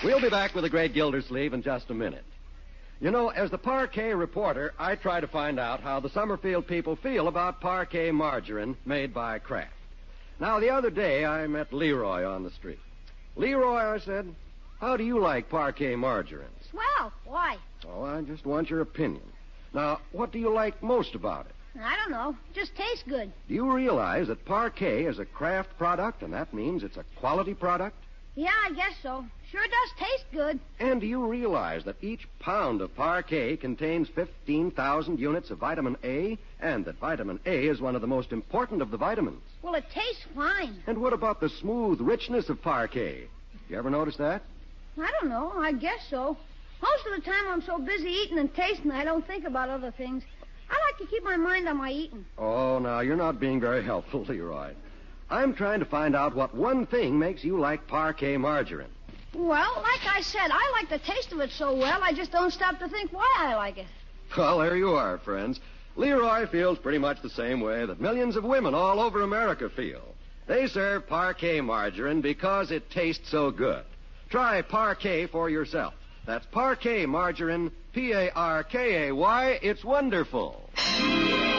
We'll be back with the great Gildersleeve in just a minute. You know, as the Parquet reporter, I try to find out how the Summerfield people feel about Parquet margarine made by Kraft. Now, the other day, I met Leroy on the street. Leroy, I said, how do you like Parquet margarine? Swell. Why? Oh, I just want your opinion. Now, what do you like most about it? I don't know. Just tastes good. Do you realize that Parquet is a Kraft product, and that means it's a quality product? Yeah, I guess so. Sure does taste good. And do you realize that each pound of Parquet contains 15,000 units of vitamin A, and that vitamin A is one of the most important of the vitamins? Well, it tastes fine. And what about the smooth richness of Parquet? You ever notice that? I don't know. I guess so. Most of the time I'm so busy eating and tasting I don't think about other things. I like to keep my mind on my eating. Oh, now, you're not being very helpful, Leroy. I'm trying to find out what one thing makes you like Parquet margarine. Well, like I said, I like the taste of it so well, I just don't stop to think why I like it. Well, there you are, friends. Leroy feels pretty much the same way that millions of women all over America feel. They serve Parquet margarine because it tastes so good. Try Parquet for yourself. That's Parquet margarine, Parkay. It's wonderful.